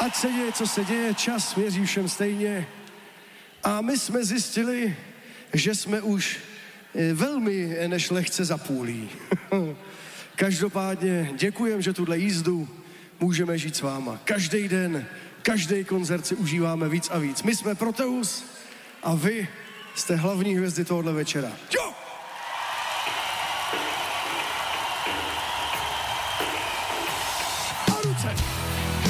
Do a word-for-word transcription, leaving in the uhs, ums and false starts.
ať se děje, co se děje, čas měří všem stejně. A my jsme zjistili, že jsme už velmi než lehce za půlí. Každopádně děkujem, že tuhle jízdu můžeme žít s váma. Každý den, každý koncert si užíváme víc a víc. My jsme Proteus a vy jste hlavní hvězdy tohohle večera. Jo!